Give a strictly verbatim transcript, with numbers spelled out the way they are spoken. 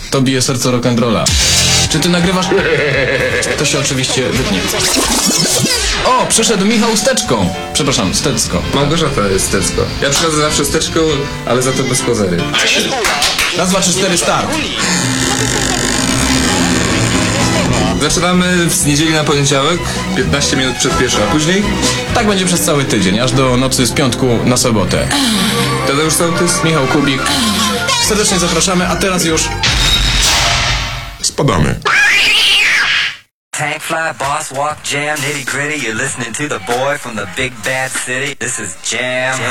To bije serce rock'n'rolla. Czy ty nagrywasz? To się oczywiście wytnie. O, przyszedł Michał z teczką. Przepraszam, z teczką. Małgorzata jest teczko. Ja przychodzę zawsze z teczką, ale za to bez kozery. Raz, dwa, trzy, cztery, start. Zaczynamy z niedzieli na poniedziałek, piętnaście minut przed pierwszą, a później Tak będzie przez cały tydzień, aż do nocy z piątku na sobotę. Tadeusz Sołtys, Michał Kubik. Serdecznie zapraszamy, a teraz już... Spadamy. Tank fly, boss walk, jam, nitty gritty. You're listening to the boy from the big bad city. This is Jam.